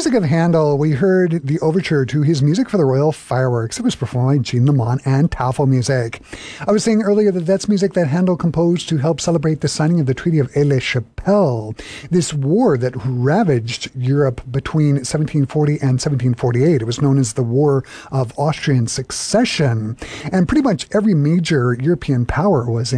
music of Handel, we heard the overture to his music for the Royal Fireworks. It was performed by Jean Lamont and Tafelmusik. I was saying earlier that that's music that Handel composed to help celebrate the signing of the Treaty of Aix-la-Chapelle, this war that ravaged Europe between 1740 and 1748. It was known as the War of Austrian Succession, and pretty much every major European power was